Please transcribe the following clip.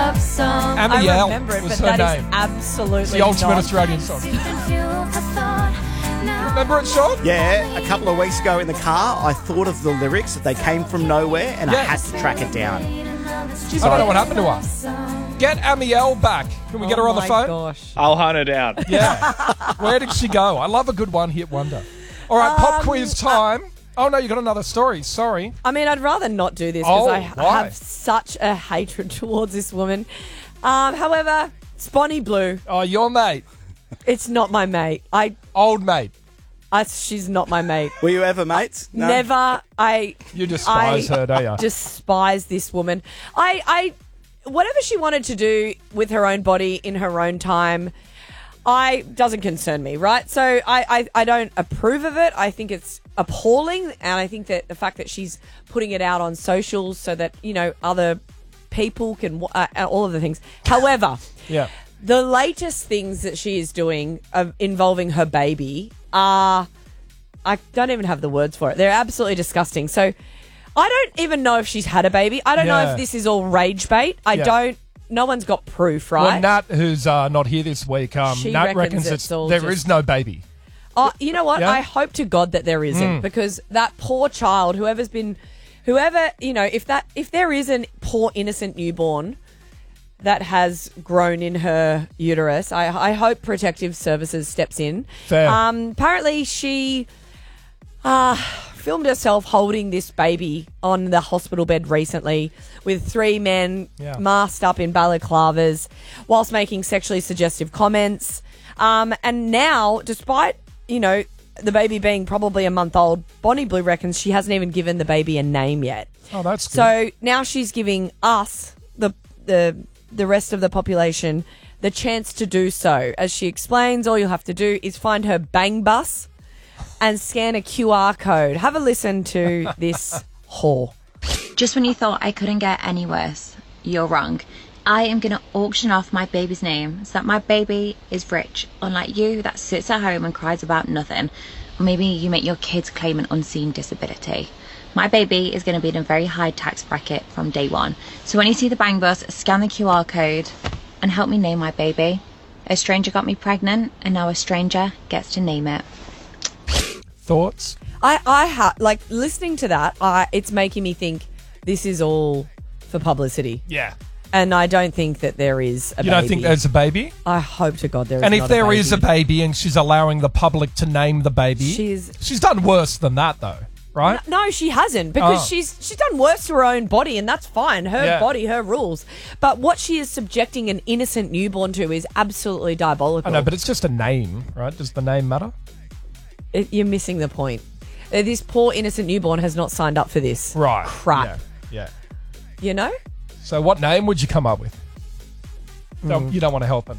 Amiel I remember it, was but her that is name. absolutely It's the ultimate not. Australian song. Remember it, Sean? Yeah, a couple of weeks ago in the car, I thought of the lyrics. They came from nowhere, and I had to track it down. Jeez, I don't know what happened to her. Get Amiel back. Can we get her on the phone? Gosh. I'll hunt her down. Yeah. Where did she go? I love a good one-hit wonder. All right, pop quiz time. Oh, no, you got another story. Sorry. I mean, I'd rather not do this because I why? have such a hatred towards this woman. However, Bonnie Blue, Oh, your mate. it's not my mate. Old mate. She's not my mate. Were you ever mates? No? Never. You despise her, don't you? Despise this woman. Whatever she wanted to do with her own body in her own time, doesn't concern me, right? So I don't approve of it. I think it's appalling, and I think that the fact that she's putting it out on socials so that, you know, other people can all of the things. However, Yeah. the latest things that she is doing involving her baby are, I don't even have the words for it. They're absolutely disgusting. So I don't even know if she's had a baby. I don't know Yeah. if this is all rage bait. No one's got proof, right? Well, Nat, who's not here this week, She Nat reckons it's all there just- is no baby. Oh, you know what? Yeah? I hope to God that there isn't, because that poor child, if there is a poor innocent newborn that has grown in her uterus, I hope Protective Services steps in. Fair. Apparently she filmed herself holding this baby on the hospital bed recently with 3 men masked up in balaclavas whilst making sexually suggestive comments. And now, despite, you know, the baby being probably a month old, Bonnie Blue reckons she hasn't even given the baby a name yet. Oh, that's good. So now she's giving us, the rest of the population, the chance to do so. As she explains, all you'll have to do is find her bang bus and scan a QR code. Have a listen to this whore. Just when you thought I couldn't get any worse, you're wrong. I am going to auction off my baby's name so that my baby is rich, unlike you that sits at home and cries about nothing. Or maybe you make your kids claim an unseen disability. My baby is going to be in a very high tax bracket from day one. So when you see the bang bus, scan the QR code and help me name my baby. A stranger got me pregnant, and now a stranger gets to name it. Thoughts? Like listening to that, it's making me think this is all for publicity. Yeah. And I don't think that there is a baby. You don't think there's a baby? I hope to God there is And not if there a baby. is a baby and she's allowing the public to name the baby, she's done worse than that, though, right? No, she hasn't, because she's done worse to her own body, and that's fine. Her body, her rules. But what she is subjecting an innocent newborn to is absolutely diabolical. I know, but it's just a name, right? Does the name matter? You're missing the point. This poor innocent newborn has not signed up for this. Right. Crap. Yeah. You know? So what name would you come up with? No, you don't want to help them.